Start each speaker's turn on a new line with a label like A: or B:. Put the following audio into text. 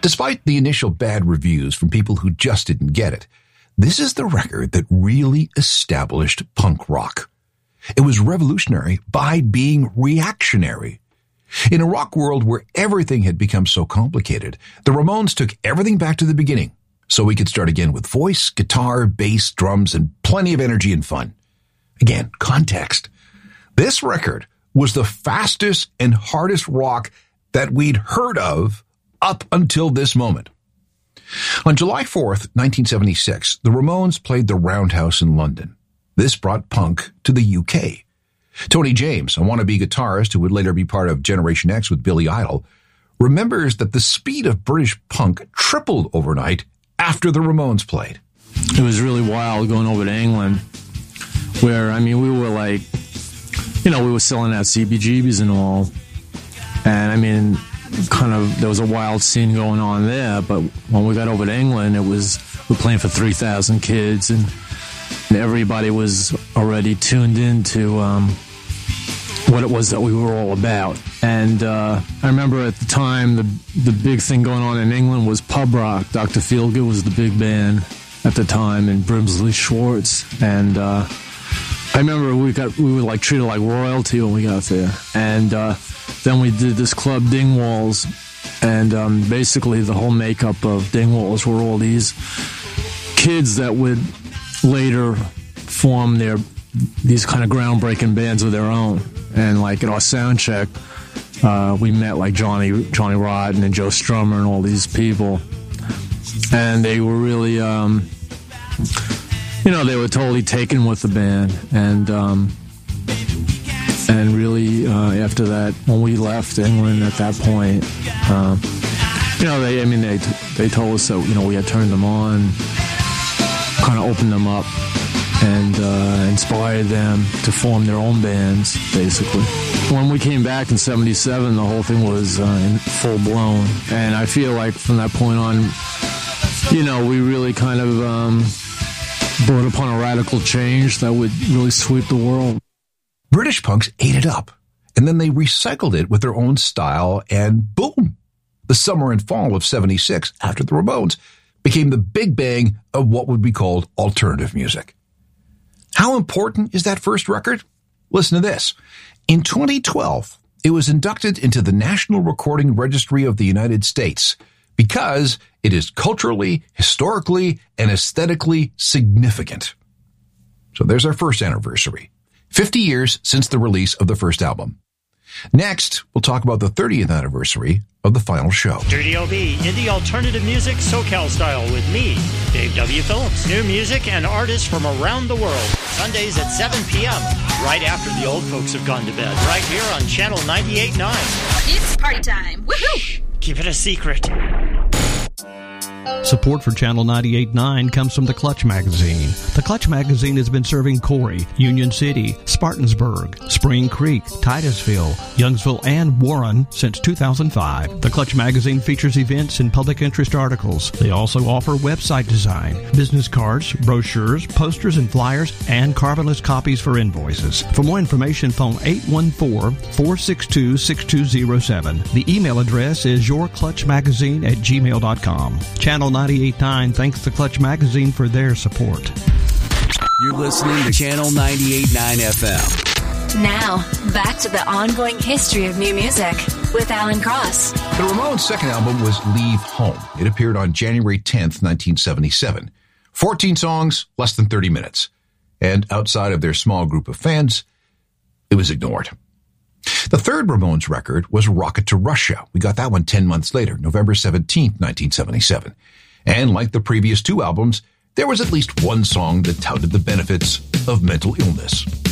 A: Despite the initial bad reviews from people who just didn't get it, this is the record that really established punk rock. It was revolutionary by being reactionary. In a rock world where everything had become so complicated, the Ramones took everything back to the beginning so we could start again with voice, guitar, bass, drums, and plenty of energy and fun. Again, context. This record was the fastest and hardest rock that we'd heard of up until this moment. On July 4th, 1976, the Ramones played the Roundhouse in London. This brought punk to the UK. Tony James, a wannabe guitarist who would later be part of Generation X with Billy Idol, remembers that the speed of British punk tripled overnight after the Ramones played.
B: It was really wild going over to England, where, we were like, we were selling out CBGBs and all. And, there was a wild scene going on there, but when we got over to England, we're playing for 3,000 kids, and everybody was already tuned into what it was that we were all about. And I remember at the time, the big thing going on in England was pub rock. Dr. Feelgood was the big band at the time, and Brimsley Schwartz. And I remember we were like treated like royalty when we got there. And then we did this club, Dingwalls, and basically the whole makeup of Dingwalls were all these kids that would later form these kind of groundbreaking bands of their own. And like at our sound check, we met like Johnny Rotten and Joe Strummer and all these people, and they were really, they were totally taken with the band, and really after that, when we left England at that point, they told us that we had turned them on, kind of opened them up, and inspired them to form their own bands, basically. When we came back in 77, the whole thing was full blown, and I feel like from that point on, we really kind of brought upon a radical change that would really sweep the world.
A: British punks ate it up, and then they recycled it with their own style, and boom! The summer and fall of 76, after the Ramones, became the big bang of what would be called alternative music. How important is that first record? Listen to this. In 2012, it was inducted into the National Recording Registry of the United States because it is culturally, historically, and aesthetically significant. So there's our first anniversary. 50 years since the release of the first album. Next, we'll talk about the 30th anniversary of the final show.
C: Dirty OB, indie alternative music, SoCal style with me, Dave W. Phillips. New music and artists from around the world. Sundays at 7 p.m., right after the old folks have gone to bed. Right here on Channel 98.9.
D: It's party time. Woohoo!
C: Keep it a secret.
E: Support for Channel 98.9 comes from The Clutch Magazine. The Clutch Magazine has been serving Corey, Union City, Spartansburg, Spring Creek, Titusville, Youngsville, and Warren since 2005. The Clutch Magazine features events and public interest articles. They also offer website design, business cards, brochures, posters and flyers, and carbonless copies for invoices. For more information, phone 814-462-6207. The email address is yourclutchmagazine@gmail.com. Channel 98.9 thanks the Clutch Magazine for their support.
F: You're listening to Channel 98.9 FM.
D: Now, back to the ongoing history of new music with Alan Cross.
A: The Ramones' second album was Leave Home. It appeared on January 10th, 1977. 14 songs, less than 30 minutes. And outside of their small group of fans, it was ignored. The third Ramones record was Rocket to Russia. We got that one 10 months later, November 17th, 1977. And like the previous two albums, there was at least one song that touted the benefits of mental illness.